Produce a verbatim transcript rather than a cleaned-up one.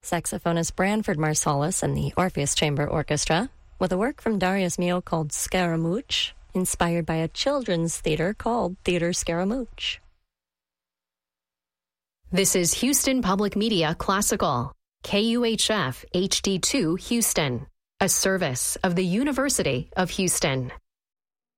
saxophonist Branford Marsalis and the Orpheus Chamber Orchestra, with a work from Darius Milhaud called Scaramouche, inspired by a children's theater called Theater Scaramouche. This is Houston Public Media Classical, K U H F H D two Houston, a service of the University of Houston.